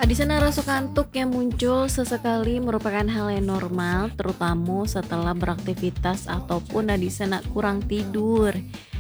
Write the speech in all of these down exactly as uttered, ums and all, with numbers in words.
Di sana rasa kantuk yang muncul sesekali merupakan hal yang normal, terutama setelah beraktivitas ataupun di sana kurang tidur.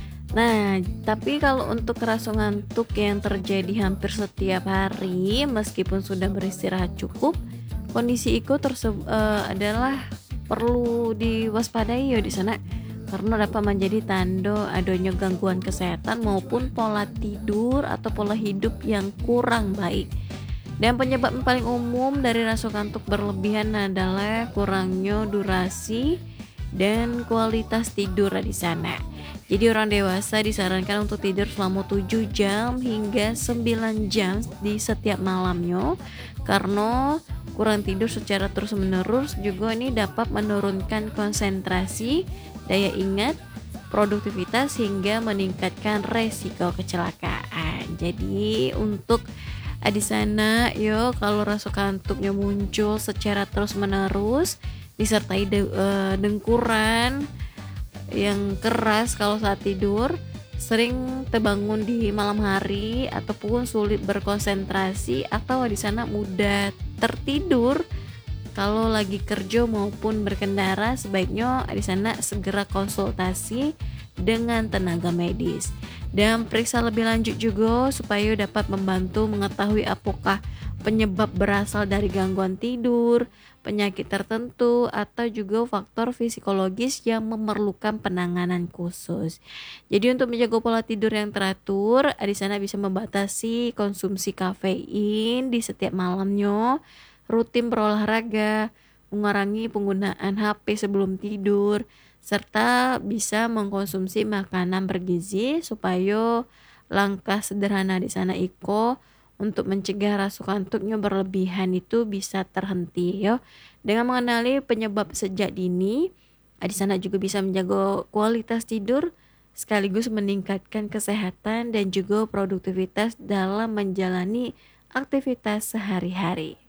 Nah, tapi kalau untuk rasa ngantuk yang terjadi hampir setiap hari, meskipun sudah beristirahat cukup, kondisi itu tersebut adalah perlu diwaspadai ya di sana, karena dapat menjadi tanda adanya gangguan kesehatan maupun pola tidur atau pola hidup yang kurang baik. Dan penyebab yang paling umum dari rasa kantuk berlebihan adalah kurangnya durasi dan kualitas tidur di sana. Jadi orang dewasa disarankan untuk tidur selama tujuh jam hingga sembilan jam di setiap malamnya, karena kurang tidur secara terus-menerus juga ini dapat menurunkan konsentrasi, daya ingat, produktivitas hingga meningkatkan resiko kecelakaan. Jadi untuk Ah, di sana yo kalau rasa kantuknya muncul secara terus-menerus disertai de- eh, dengkuran yang keras kalau saat tidur, sering terbangun di malam hari ataupun sulit berkonsentrasi atau di sana mudah tertidur kalau lagi kerja maupun berkendara, sebaiknya di sana segera konsultasi dengan tenaga medis dan periksa lebih lanjut juga supaya dapat membantu mengetahui apakah penyebab berasal dari gangguan tidur, penyakit tertentu atau juga faktor psikologis yang memerlukan penanganan khusus. Jadi untuk menjaga pola tidur yang teratur, di sana bisa membatasi konsumsi kafein di setiap malamnya, rutin berolahraga, mengurangi penggunaan H P sebelum tidur, serta bisa mengkonsumsi makanan bergizi supaya langkah sederhana di sana Iko untuk mencegah rasa kantuknya berlebihan itu bisa terhenti ya. Dengan mengenali penyebab sejak dini, di sana juga bisa menjaga kualitas tidur sekaligus meningkatkan kesehatan dan juga produktivitas dalam menjalani aktivitas sehari-hari.